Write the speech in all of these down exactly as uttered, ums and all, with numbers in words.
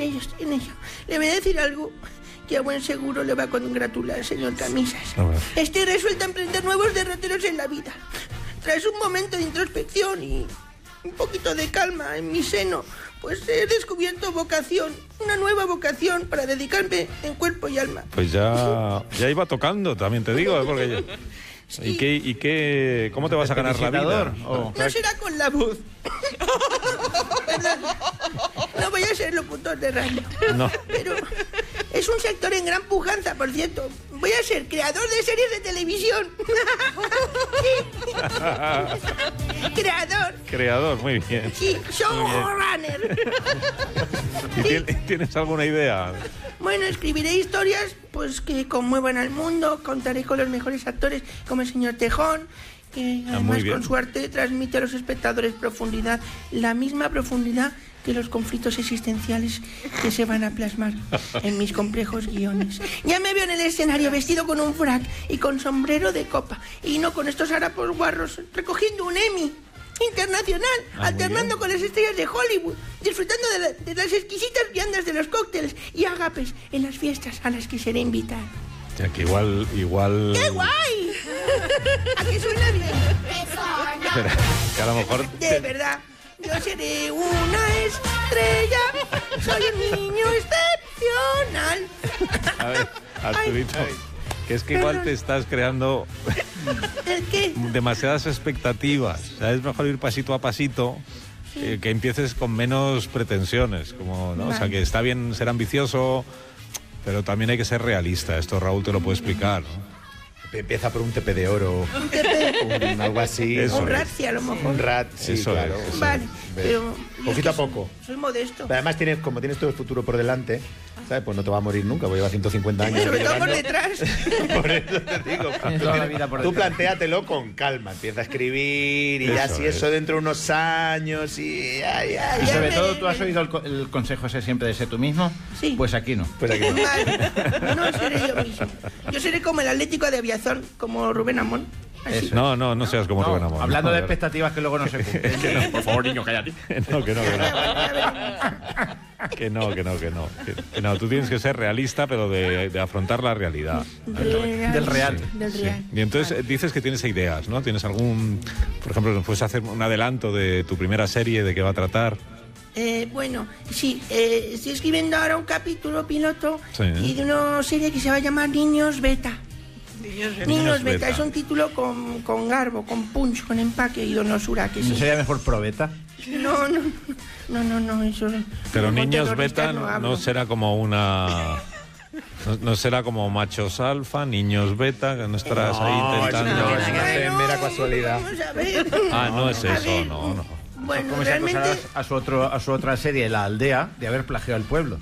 ello, estoy en ello. Le voy a decir algo que a buen seguro le va a congratular, señor Camisas. Estoy resuelta a emprender nuevos derroteros en la vida. Tras un momento de introspección y un poquito de calma en mi seno, pues he descubierto vocación, una nueva vocación para dedicarme en cuerpo y alma. Pues ya, ya iba tocando, también te digo, ¿eh? Porque yo... Sí. ¿Y qué, y qué, cómo te vas a ganar la vida? Oh. No será con la voz. Perdón. No voy a ser locutor de radio. No. Pero es un sector en gran pujanza, por cierto. Voy a ser creador de series de televisión. Creador. Creador, muy bien. Sí, showrunner. ¿Y sí. ¿Tienes alguna idea? Bueno, escribiré historias pues que conmuevan al mundo, contaré con los mejores actores como el señor Tejón, que además ah, con su arte transmite a los espectadores profundidad, la misma profundidad que los conflictos existenciales que se van a plasmar en mis complejos guiones. Ya me veo en el escenario vestido con un frac y con sombrero de copa, y no con estos harapos guarros, recogiendo un Emmy internacional, ah, alternando con las estrellas de Hollywood, disfrutando de, la, de las exquisitas viandas de los cócteles y agapes en las fiestas a las que seré invitado. Ya que igual, igual... ¡Qué guay! ¿A qué suena bien? Pero, que a lo mejor... De te... verdad, yo seré una estrella, soy un niño excepcional. A ver, Arturito, que es que Perdón. igual te estás creando... ¿El qué? demasiadas expectativas. O sea, es mejor ir pasito a pasito, sí. eh, que empieces con menos pretensiones. Como, ¿no? Vale. O sea, que está bien ser ambicioso, pero también hay que ser realista. Esto Raúl te lo puede explicar, ¿no? Empieza por un T P de oro, un T P, un, algo así. Eso un rat, sí, a lo mejor. Un rat, sí, eso claro. Es, eso vale, pero... Poquito a poco. Soy modesto. Pero además, tienes, como tienes todo el futuro por delante, ¿sabes? Pues no te va a morir nunca, porque lleva ciento cincuenta años. Sobre todo por detrás. Por eso te digo. Toda la vida por tú plantéatelo con calma, empieza a escribir y eso ya si es. eso dentro de unos años y ya, ya. Y sobre me... todo, ¿tú has oído el, el consejo ese siempre de ser tú mismo? Sí. Pues aquí no. Pues aquí no. Vale. No seré yo mismo. Yo seré como el Atlético de Aviación, como Rubén Amón. No, no, no seas como no, Rubén Amón. Hablando no, de expectativas que luego no se cumplen. Que no, por favor, niño, cállate. No, que no, que no. Que no, que no, que no. Que no, tú tienes que ser realista, pero de, de afrontar la realidad. Real, del real. Sí, del real. Sí. Y entonces vale. dices que tienes ideas, ¿no? ¿Tienes algún... Por ejemplo, ¿nos puedes hacer un adelanto de tu primera serie, de qué va a tratar? Eh, bueno, sí, eh, estoy escribiendo ahora un capítulo piloto sí. y de una serie que se va a llamar Niños Beta. Niños, Niños, Niños Beta. Beta, es un título con, con garbo, con punch, con empaque y donosura. Que ¿No sí. sería mejor Pro Beta? No, no, no, no, no, eso... Pero Niños Beta no, no será como una... No, no será como machos alfa, niños beta, que no estarás no, ahí intentando... No, es una mera casualidad. Ah, no es eso, no, no. Bueno, ¿Cómo realmente... se acusará a su, otro, a su otra serie, La Aldea, de haber plagiado al pueblo?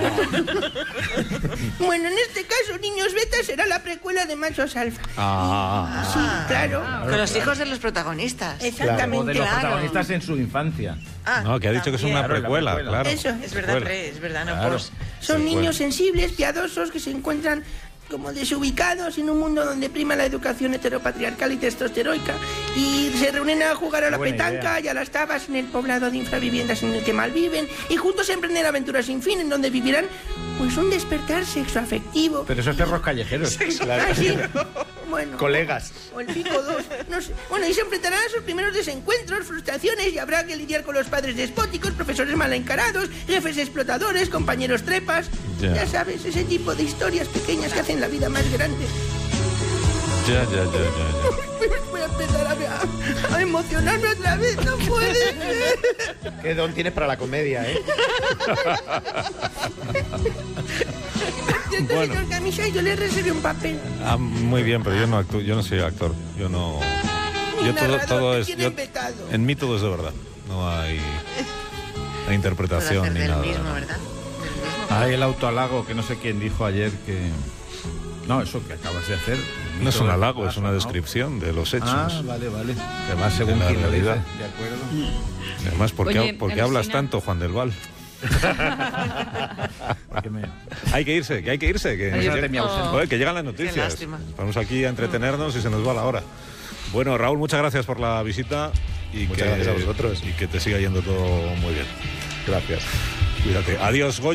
Bueno, en este caso, Niños Beta será la precuela de Machos Alfa. Ah, sí, claro. Con los claro. hijos de los protagonistas. Exactamente. O de los claro. protagonistas en su infancia. Ah, no, que ha dicho que es una Claro, precuela, precuela. claro. Eso. Es verdad, pre, es verdad, no Claro. pues. Son Sí, niños bueno. sensibles, piadosos, que se encuentran como desubicados en un mundo donde prima la educación heteropatriarcal y testosteroica y se reúnen a jugar a la Buena petanca idea. y a las tabas en el poblado de infraviviendas en el que malviven y juntos emprenden aventuras sin fin en donde vivirán pues un despertar sexoafectivo. Pero esos perros callejeros. Claro. ¿Ah, sí? Bueno, Colegas. o el pico dos, no sé. Bueno, y se enfrentarán a sus primeros desencuentros, frustraciones y habrá que lidiar con los padres despóticos, profesores mal encarados, jefes explotadores, compañeros trepas. Ya. Ya sabes, ese tipo de historias pequeñas que hacen la vida más grande. Ya, ya, ya, ya, ya. Voy a empezar a, a emocionarme otra vez, no puede ser. Qué don tienes para la comedia, ¿eh? Entonces, Bueno. señor Camisa, yo le reservé un papel. Ah, muy bien, pero yo no actúo, yo no soy actor. Yo no... Mi Yo todo, narrador todo me es... tiene yo- vetado. en mí todo es de verdad. No hay... la interpretación Puede hacer ni del nada. mismo, ¿no? ¿verdad? Del mismo. Hay el autohalago que no sé quién dijo ayer que... No, eso que acabas de hacer. No es un halago, es una ¿no? descripción de los hechos. Ah, vale, vale. Además, según la quién lo dice. realidad. De acuerdo. Además, ¿por qué, Oye, por qué hablas alucina. tanto, Juan del Val? Porque me... Hay que irse, que hay que irse. Que, Ay, de mi ausencia. Joder, que llegan las Qué noticias. lástima. Vamos aquí a entretenernos y se nos va la hora. Bueno, Raúl, muchas gracias por la visita. Y Muchas que, gracias a vosotros. Y que te siga yendo todo muy bien. Gracias. Cuídate. Adiós, Goyo.